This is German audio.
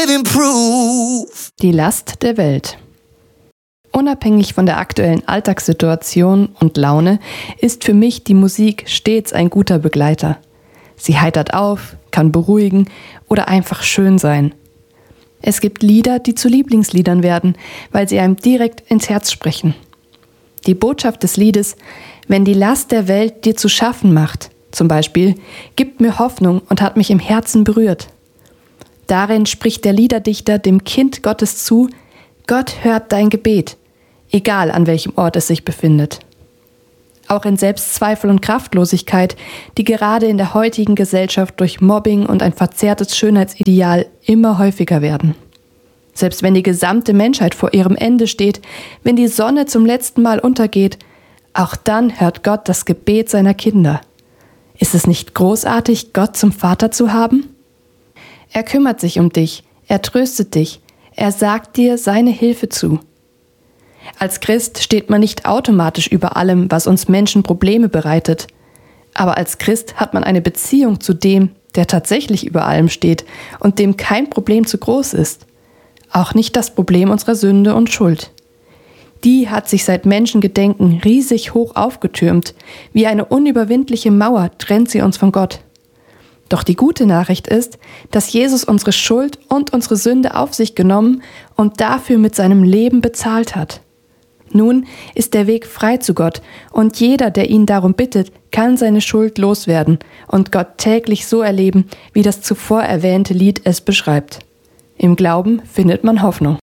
living proof. Die Last der Welt. Unabhängig von der aktuellen Alltagssituation und Laune ist für mich die Musik stets ein guter Begleiter. Sie heitert auf, kann beruhigen oder einfach schön sein. Es gibt Lieder, die zu Lieblingsliedern werden, weil sie einem direkt ins Herz sprechen. Die Botschaft des Liedes: Wenn die Last der Welt dir zu schaffen macht, zum Beispiel, gibt mir Hoffnung und hat mich im Herzen berührt. Darin spricht der Liederdichter dem Kind Gottes zu: Gott hört dein Gebet, egal an welchem Ort es sich befindet. Auch in Selbstzweifel und Kraftlosigkeit, die gerade in der heutigen Gesellschaft durch Mobbing und ein verzerrtes Schönheitsideal immer häufiger werden. Selbst wenn die gesamte Menschheit vor ihrem Ende steht, wenn die Sonne zum letzten Mal untergeht, auch dann hört Gott das Gebet seiner Kinder. Ist es nicht großartig, Gott zum Vater zu haben? Er kümmert sich um dich, er tröstet dich, er sagt dir seine Hilfe zu. Als Christ steht man nicht automatisch über allem, was uns Menschen Probleme bereitet. Aber als Christ hat man eine Beziehung zu dem, der tatsächlich über allem steht und dem kein Problem zu groß ist. Auch nicht das Problem unserer Sünde und Schuld. Die hat sich seit Menschengedenken riesig hoch aufgetürmt. Wie eine unüberwindliche Mauer trennt sie uns von Gott. Doch die gute Nachricht ist, dass Jesus unsere Schuld und unsere Sünde auf sich genommen und dafür mit seinem Leben bezahlt hat. Nun ist der Weg frei zu Gott und jeder, der ihn darum bittet, kann seine Schuld loswerden und Gott täglich so erleben, wie das zuvor erwähnte Lied es beschreibt. Im Glauben findet man Hoffnung.